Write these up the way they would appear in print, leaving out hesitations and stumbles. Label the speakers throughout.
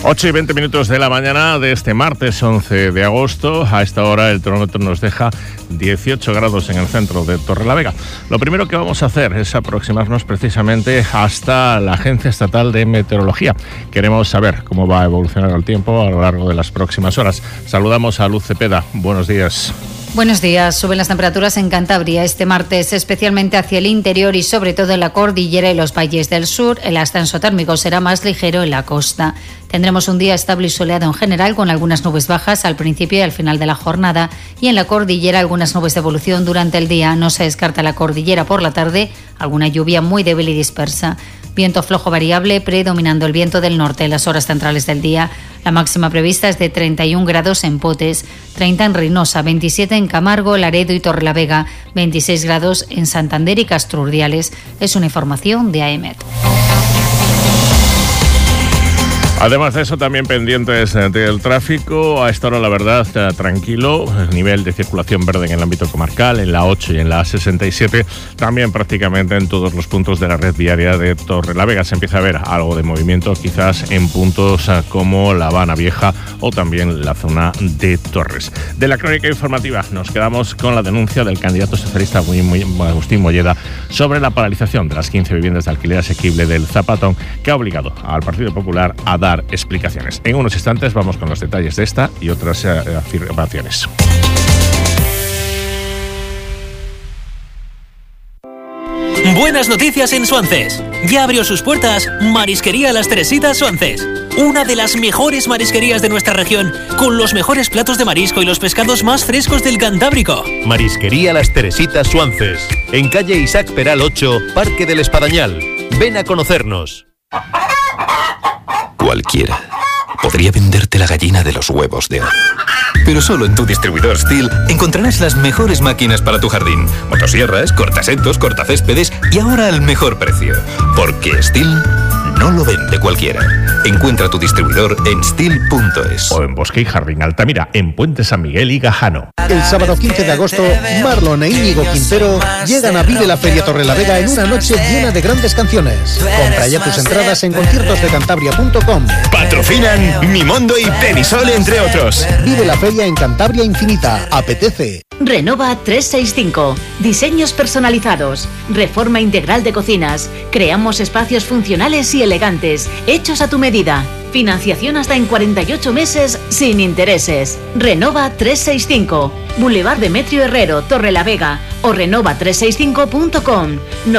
Speaker 1: 8:20 de la mañana de este martes 11 de agosto. A esta hora el termómetro nos deja 18 grados en el centro de Torrelavega. Lo primero que vamos a hacer es aproximarnos precisamente hasta la Agencia Estatal de Meteorología. Queremos saber cómo va a evolucionar el tiempo a lo largo de las próximas horas. Saludamos a Luz Cepeda. Buenos días.
Speaker 2: Buenos días. Suben las temperaturas en Cantabria este martes, especialmente hacia el interior y sobre todo en la cordillera y los valles del sur. El ascenso térmico será más ligero en la costa. Tendremos un día estable y soleado en general, con algunas nubes bajas al principio y al final de la jornada, y en la cordillera algunas nubes de evolución durante el día. No se descarta la cordillera por la tarde, alguna lluvia muy débil y dispersa. Viento flojo variable, predominando el viento del norte en las horas centrales del día. La máxima prevista es de 31 grados en Potes, 30 en Reynosa, 27 en Camargo, Laredo y Torrelavega, 26 grados en Santander y Castro Urdiales. Es una información de AEMET.
Speaker 1: Además de eso, también pendientes del tráfico. A esta hora, la verdad, tranquilo. El nivel de circulación verde en el ámbito comarcal, en la 8 y en la 67, también prácticamente en todos los puntos de la red viaria de Torrelavega. Se empieza a ver algo de movimiento, quizás en puntos como La Habana Vieja o también la zona de Torres. De la crónica informativa nos quedamos con la denuncia del candidato socialista Agustín Molleda sobre la paralización de las 15 viviendas de alquiler asequible del Zapatón, que ha obligado al Partido Popular a dar explicaciones. En unos instantes vamos con los detalles de esta y otras afirmaciones.
Speaker 3: Buenas noticias en Suances. Ya abrió sus puertas Marisquería Las Teresitas Suances. Una de las mejores marisquerías de nuestra región, con los mejores platos de marisco y los pescados más frescos del Cantábrico.
Speaker 4: Marisquería Las Teresitas Suances. En calle Isaac Peral 8, Parque del Espadañal. Ven a conocernos.
Speaker 5: Cualquiera podría venderte la gallina de los huevos de oro. Pero solo en tu distribuidor STIHL encontrarás las mejores máquinas para tu jardín. Motosierras, cortasetos, cortacéspedes y ahora al mejor precio. Porque STIHL no lo vende cualquiera. Encuentra tu distribuidor en STIHL.es.
Speaker 1: O en Bosque y Jardín Altamira, en Puente San Miguel y Gajano.
Speaker 6: El sábado 15 de agosto, Marlon e Íñigo Quintero llegan a Vive la Feria Torrelavega en una noche llena de grandes canciones. Compra ya tus entradas en conciertosdecantabria.com.
Speaker 7: Patrocinan Mimondo y Previsol, entre otros.
Speaker 6: Vive la feria en Cantabria Infinita. Apetece.
Speaker 8: Renova 365. Diseños personalizados. Reforma integral de cocinas. Creamos espacios funcionales y elegantes, hechos a tu medida. Financiación hasta en 48 meses sin intereses. Renova 365. Boulevard Demetrio Herrero, Torrelavega. O renova365.com.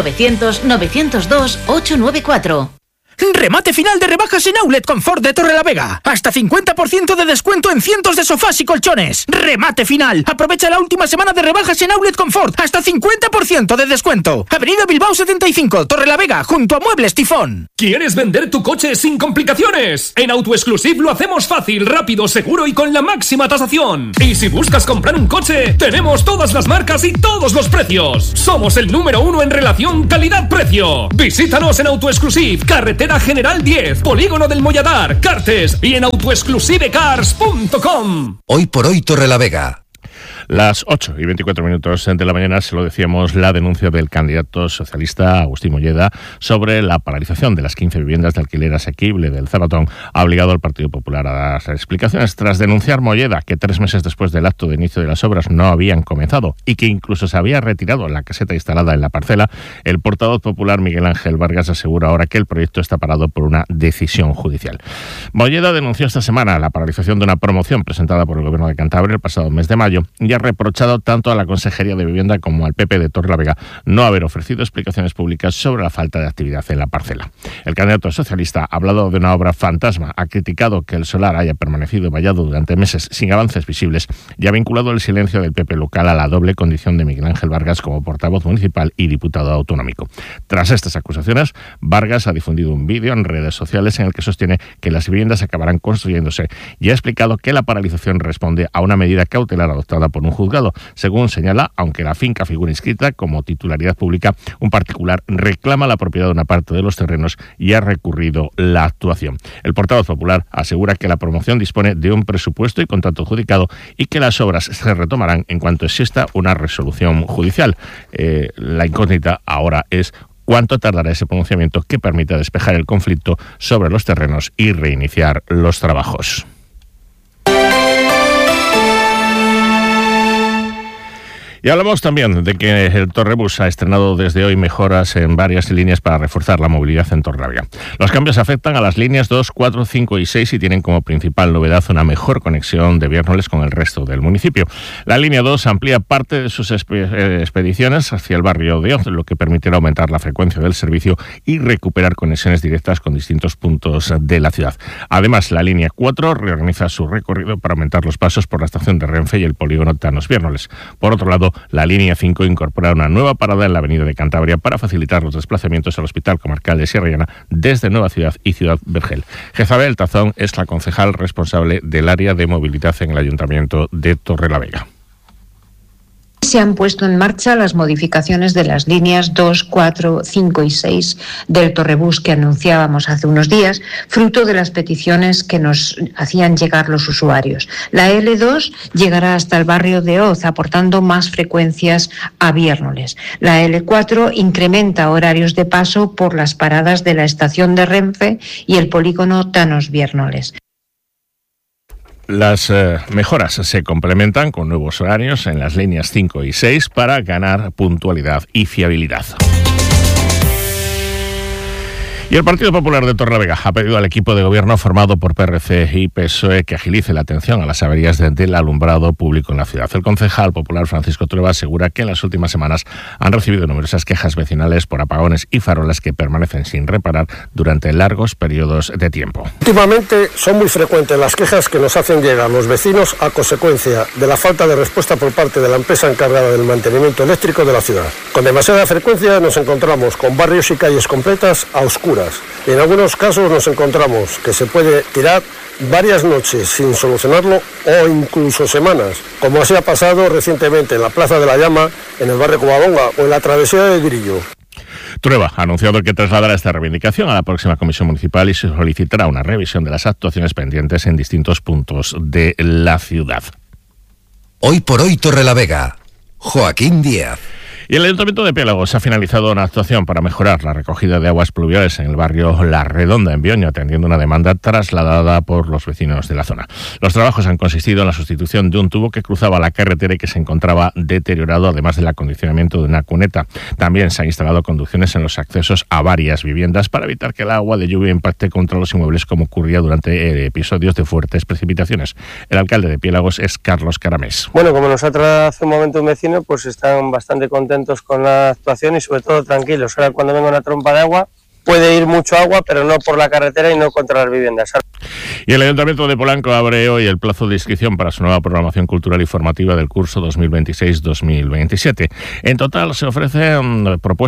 Speaker 8: 900-902-894.
Speaker 9: Remate final de rebajas en Outlet Confort de Torrelavega. Hasta 50% de descuento en cientos de sofás y colchones. Remate final. Aprovecha la última semana de rebajas en Outlet Confort. Hasta 50% de descuento. Avenida Bilbao 75, Torrelavega, junto a Muebles Tifón.
Speaker 10: ¿Quieres vender tu coche sin complicaciones? En AutoExclusive lo hacemos fácil, rápido, seguro y con la máxima tasación. Y si buscas comprar un coche, tenemos todas las marcas y todos los precios. Somos el número 1 en relación calidad-precio. Visítanos en AutoExclusive, carretera General 10, Polígono del Molladar, Cartes y en autoexclusivecars.com.
Speaker 5: Hoy por hoy Torrelavega.
Speaker 1: Las 8:24 de la mañana, se lo decíamos, la denuncia del candidato socialista Agustín Molleda sobre la paralización de las 15 viviendas de alquiler asequible del Zapatón ha obligado al Partido Popular a dar explicaciones. Tras denunciar Molleda que 3 meses después del acto de inicio de las obras no habían comenzado y que incluso se había retirado la caseta instalada en la parcela, el portavoz popular Miguel Ángel Vargas asegura ahora que el proyecto está parado por una decisión judicial. Molleda denunció esta semana la paralización de una promoción presentada por el Gobierno de Cantabria el pasado mes de mayo y ha reprochado tanto a la Consejería de Vivienda como al PP de Torrelavega no haber ofrecido explicaciones públicas sobre la falta de actividad en la parcela. El candidato socialista ha hablado de una obra fantasma, ha criticado que el solar haya permanecido vallado durante meses sin avances visibles y ha vinculado el silencio del PP local a la doble condición de Miguel Ángel Vargas como portavoz municipal y diputado autonómico. Tras estas acusaciones, Vargas ha difundido un vídeo en redes sociales en el que sostiene que las viviendas acabarán construyéndose y ha explicado que la paralización responde a una medida cautelar adoptada por un juzgado. Según señala, aunque la finca figura inscrita como titularidad pública, un particular reclama la propiedad de una parte de los terrenos y ha recurrido la actuación. El portavoz popular asegura que la promoción dispone de un presupuesto y contrato adjudicado y que las obras se retomarán en cuanto exista una resolución judicial. La incógnita ahora es cuánto tardará ese pronunciamiento que permita despejar el conflicto sobre los terrenos y reiniciar los trabajos. Y hablamos también de que el Torrebus ha estrenado desde hoy mejoras en varias líneas para reforzar la movilidad en Torrelavega. Los cambios afectan a las líneas 2, 4, 5 y 6 y tienen como principal novedad una mejor conexión de Viérnoles con el resto del municipio. La línea 2 amplía parte de sus expediciones hacia el barrio de Oz, lo que permitirá aumentar la frecuencia del servicio y recuperar conexiones directas con distintos puntos de la ciudad. Además, la línea 4 reorganiza su recorrido para aumentar los pasos por la estación de Renfe y el polígono Tanos-Viérnoles. Por otro lado, la línea 5 incorpora una nueva parada en la avenida de Cantabria para facilitar los desplazamientos al Hospital Comarcal de Sierra Llana desde Nueva Ciudad y Ciudad Vergel. Jezabel Tazón es la concejal responsable del área de movilidad en el Ayuntamiento de Torrelavega.
Speaker 11: Se han puesto en marcha las modificaciones de las líneas 2, 4, 5 y 6 del Torrebus que anunciábamos hace unos días, fruto de las peticiones que nos hacían llegar los usuarios. La L2 llegará hasta el barrio de Oz, aportando más frecuencias a Viérnoles. La L4 incrementa horarios de paso por las paradas de la estación de Renfe y el polígono Tanos-Viérnoles.
Speaker 1: Las mejoras se complementan con nuevos horarios en las líneas 5 y 6 para ganar puntualidad y fiabilidad. Y el Partido Popular de Torrelavega ha pedido al equipo de gobierno formado por PRC y PSOE que agilice la atención a las averías del alumbrado público en la ciudad. El concejal popular Francisco Trueba asegura que en las últimas semanas han recibido numerosas quejas vecinales por apagones y farolas que permanecen sin reparar durante largos periodos de tiempo.
Speaker 12: Últimamente son muy frecuentes las quejas que nos hacen llegar los vecinos a consecuencia de la falta de respuesta por parte de la empresa encargada del mantenimiento eléctrico de la ciudad. Con demasiada frecuencia nos encontramos con barrios y calles completas a oscuras. Y en algunos casos nos encontramos que se puede tirar varias noches sin solucionarlo o incluso semanas, como así ha pasado recientemente en la Plaza de la Llama, en el barrio Covadonga o en la travesía de Grillo.
Speaker 1: Trueba ha anunciado que trasladará esta reivindicación a la próxima comisión municipal y se solicitará una revisión de las actuaciones pendientes en distintos puntos de la ciudad.
Speaker 13: Hoy por hoy Torrelavega, Joaquín Díaz.
Speaker 1: Y el Ayuntamiento de Piélagos ha finalizado una actuación para mejorar la recogida de aguas pluviales en el barrio La Redonda, en Bioño, atendiendo una demanda trasladada por los vecinos de la zona. Los trabajos han consistido en la sustitución de un tubo que cruzaba la carretera y que se encontraba deteriorado, además del acondicionamiento de una cuneta. También se han instalado conducciones en los accesos a varias viviendas para evitar que el agua de lluvia impacte contra los inmuebles como ocurría durante episodios de fuertes precipitaciones. El alcalde de Piélagos es Carlos Caramés.
Speaker 14: Bueno, como nos ha tratado hace un momento un vecino, pues están bastante contentos con la actuación y sobre todo tranquilos. Ahora cuando venga una trompa de agua puede ir mucho agua, pero no por la carretera y no contra las viviendas.
Speaker 1: Y el Ayuntamiento de Polanco abre hoy el plazo de inscripción para su nueva programación cultural y formativa del curso 2026-2027. En total se ofrecen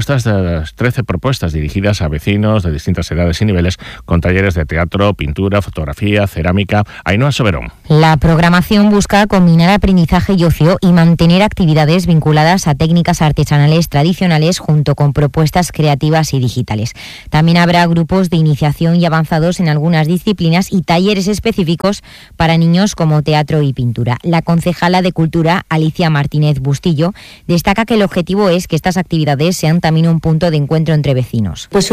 Speaker 1: 13 propuestas dirigidas a vecinos de distintas edades y niveles, con talleres de teatro, pintura, fotografía, cerámica. Ainhoa Soberón.
Speaker 15: La programación busca combinar aprendizaje y ocio y mantener actividades vinculadas a técnicas artesanales tradicionales junto con propuestas creativas y digitales. También habrá grupos de iniciación y avanzados en algunas disciplinas y talleres específicos para niños como teatro y pintura. La concejala de Cultura, Alicia Martínez Bustillo, destaca que el objetivo es que estas actividades sean también un punto de encuentro entre vecinos.
Speaker 16: Pues